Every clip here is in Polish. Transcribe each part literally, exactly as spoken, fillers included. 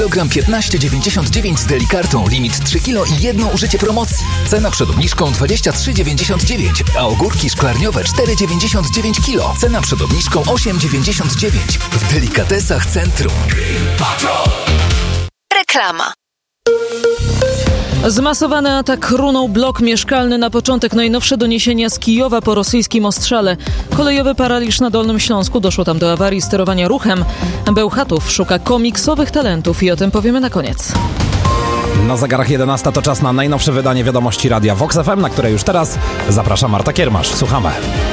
Kilogram piętnaście dziewięćdziesiąt dziewięć z Delikartą, limit trzy kilo i jedno użycie promocji. Cena przed obniżką dwadzieścia trzy dziewięćdziesiąt dziewięć, a ogórki szklarniowe cztery dziewięćdziesiąt dziewięć kilo. Cena przed obniżką osiem dziewięćdziesiąt dziewięć. W Delikatesach Centrum. Reklama. Zmasowany atak runął blok mieszkalny. Na początek najnowsze doniesienia z Kijowa po rosyjskim ostrzale. Kolejowy paraliż na Dolnym Śląsku. Doszło tam do awarii sterowania ruchem. Bełchatów szuka komiksowych talentów i o tym powiemy na koniec. Na zegarach jedenasta to czas na najnowsze wydanie wiadomości Radia Vox F M, na które już teraz zaprasza Marta Kiermasz. Słuchamy.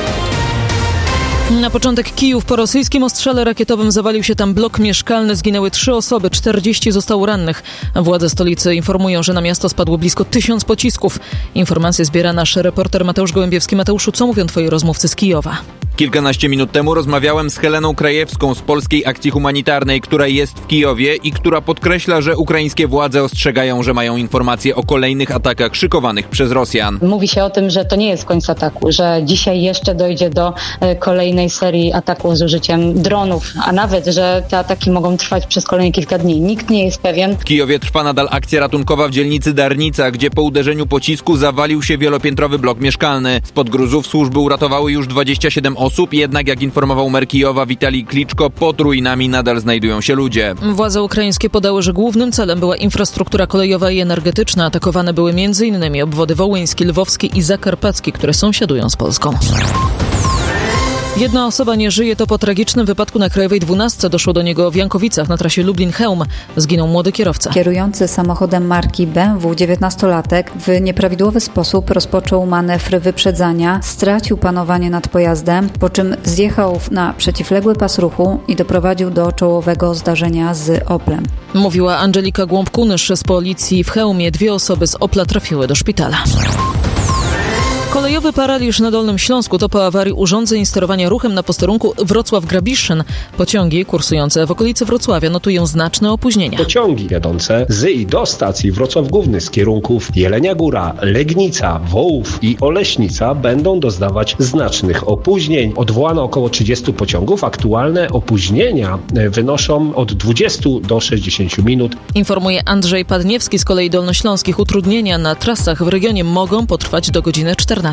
Na początek Kijów. Po rosyjskim ostrzale rakietowym zawalił się tam blok mieszkalny. Zginęły trzy osoby, czterdzieści zostało rannych. Władze stolicy informują, że na miasto spadło blisko tysiąc pocisków. Informacje zbiera nasz reporter Mateusz Gołębiewski. Mateuszu, co mówią twoi rozmówcy z Kijowa? Kilkanaście minut temu rozmawiałem z Heleną Krajewską z Polskiej Akcji Humanitarnej, która jest w Kijowie i która podkreśla, że ukraińskie władze ostrzegają, że mają informacje o kolejnych atakach szykowanych przez Rosjan. Mówi się o tym, że to nie jest koniec ataku, że dzisiaj jeszcze dojdzie do kolejnej serii ataków z użyciem dronów, a nawet, że te ataki mogą trwać przez kolejne kilka dni. Nikt nie jest pewien. W Kijowie trwa nadal akcja ratunkowa w dzielnicy Darnica, gdzie po uderzeniu pocisku zawalił się wielopiętrowy blok mieszkalny. Spod gruzów służby uratowały już dwadzieścia siedem osób, jednak jak informował mer Kijowa Witalij Kliczko, pod ruinami nadal znajdują się ludzie. Władze ukraińskie podały, że głównym celem była infrastruktura kolejowa i energetyczna. Atakowane były między innymi obwody wołyńskie, lwowskie i zakarpackie, które sąsiadują z Polską. Jedna osoba nie żyje. To po tragicznym wypadku na Krajowej dwunastce. Doszło do niego w Jankowicach na trasie Lublin-Chełm. Zginął młody kierowca. Kierujący samochodem marki B M W dziewiętnastolatek w nieprawidłowy sposób rozpoczął manewr wyprzedzania, stracił panowanie nad pojazdem, po czym zjechał na przeciwległy pas ruchu i doprowadził do czołowego zdarzenia z Oplem. Mówiła Angelika Głąb-Kunysz z policji w Chełmie. Dwie osoby z Opla trafiły do szpitala. Kolejowy paraliż na Dolnym Śląsku to po awarii urządzeń sterowania ruchem na posterunku Wrocław-Grabiszyn. Pociągi kursujące w okolicy Wrocławia notują znaczne opóźnienia. Pociągi jadące z i do stacji Wrocław Główny z kierunków Jelenia Góra, Legnica, Wołów i Oleśnica będą doznawać znacznych opóźnień. Odwołano około trzydziestu pociągów. Aktualne opóźnienia wynoszą od dwudziestu do sześćdziesięciu minut. Informuje Andrzej Padniewski z kolei dolnośląskich. Utrudnienia na trasach w regionie mogą potrwać do godziny czternastej.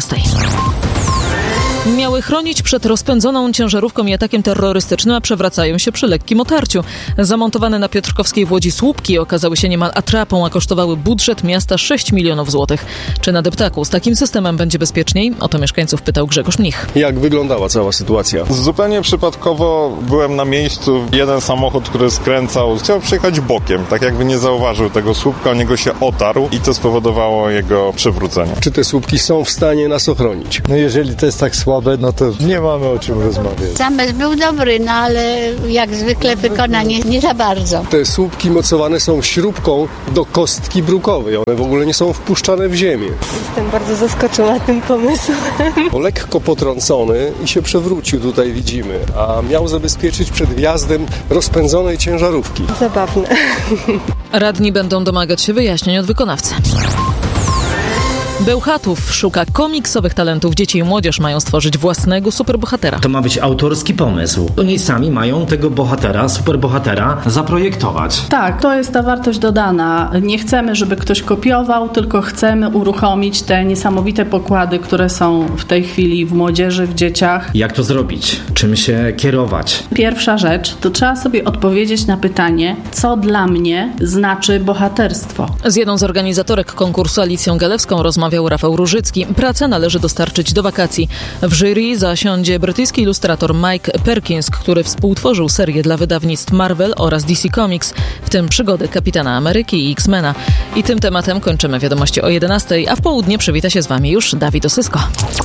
Miały chronić przed rozpędzoną ciężarówką i atakiem terrorystycznym, a przewracają się przy lekkim otarciu. Zamontowane na Piotrkowskiej w Łodzi słupki okazały się niemal atrapą, a kosztowały budżet miasta sześć milionów złotych. Czy na deptaku z takim systemem będzie bezpieczniej? O to mieszkańców pytał Grzegorz Mnich. Jak wyglądała cała sytuacja? Zupełnie przypadkowo byłem na miejscu. Jeden samochód, który skręcał, chciał przejechać bokiem, tak jakby nie zauważył tego słupka, o niego się otarł i to spowodowało jego przewrócenie. Czy te słupki są w stanie nas ochronić? No jeżeli to jest tak słabe, no to nie mamy o czym rozmawiać. Zamysł był dobry, no ale jak zwykle wykonanie nie za bardzo. Te słupki mocowane są śrubką do kostki brukowej. One w ogóle nie są wpuszczane w ziemię. Jestem bardzo zaskoczona tym pomysłem. Lekko potrącony i się przewrócił, tutaj widzimy, a miał zabezpieczyć przed wjazdem rozpędzonej ciężarówki. Zabawne. Radni będą domagać się wyjaśnień od wykonawcy. Bełchatów szuka komiksowych talentów. Dzieci i młodzież mają stworzyć własnego superbohatera. To ma być autorski pomysł. Oni sami mają tego bohatera, superbohatera zaprojektować. Tak, to jest ta wartość dodana. Nie chcemy, żeby ktoś kopiował, tylko chcemy uruchomić te niesamowite pokłady, które są w tej chwili w młodzieży, w dzieciach. Jak to zrobić? Czym się kierować? Pierwsza rzecz, to trzeba sobie odpowiedzieć na pytanie, co dla mnie znaczy bohaterstwo. Z jedną z organizatorek konkursu, Alicją Galewską, rozmawiał Rafał Różycki. Pracę należy dostarczyć do wakacji. W jury zasiądzie brytyjski ilustrator Mike Perkins, który współtworzył serię dla wydawnictw Marvel oraz D C Comics, w tym przygody Kapitana Ameryki i X-Mena. I tym tematem kończymy wiadomości o jedenastej, a w południe przywita się z wami już Dawid Osysko.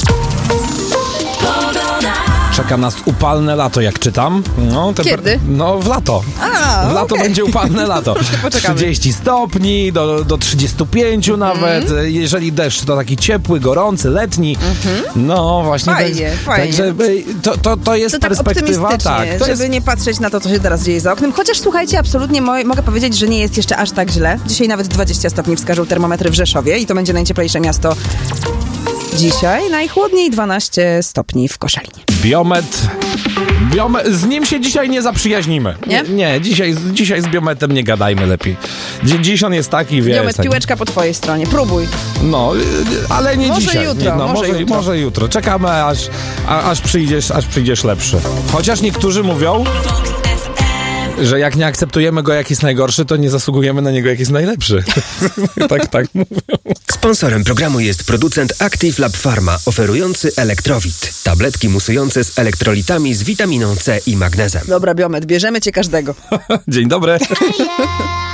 Czeka nas upalne lato, jak czytam. No, temper- Kiedy? No, w lato. A, w lato okay. będzie upalne lato. trzydzieści stopni, do, do trzydziestu pięciu nawet. Mm. Jeżeli deszcz, to taki ciepły, gorący, letni. Mm-hmm. No, właśnie. Fajnie, tak, fajnie. Także to, to, to jest to tak perspektywa. Tak, to żeby jest... nie patrzeć na to, co się teraz dzieje za oknem. Chociaż słuchajcie, absolutnie mo- mogę powiedzieć, że nie jest jeszcze aż tak źle. Dzisiaj nawet dwadzieścia stopni wskażą termometry w Rzeszowie i to będzie najcieplejsze miasto dzisiaj. Najchłodniej dwanaście stopni w Koszalinie. Biomet Biome- z nim się dzisiaj nie zaprzyjaźnimy. Nie? Nie, dzisiaj, dzisiaj z Biometem nie gadajmy lepiej. Dzie- Dziś on jest taki, wiesz... Biomet, tak... piłeczka po twojej stronie. Próbuj. No, ale nie może dzisiaj. Jutro, no, może, może, jutro. może jutro. Czekamy, aż, a, aż, przyjdziesz, aż przyjdziesz lepszy. Chociaż niektórzy mówią, że jak nie akceptujemy go, jak jest najgorszy, to nie zasługujemy na niego, jak jest najlepszy. tak, tak mówią. Sponsorem programu jest producent Active Lab Pharma, oferujący Elektrowit. Tabletki musujące z elektrolitami z witaminą C i magnezem. Dobra, Biomet, bierzemy cię każdego. Dzień dobry.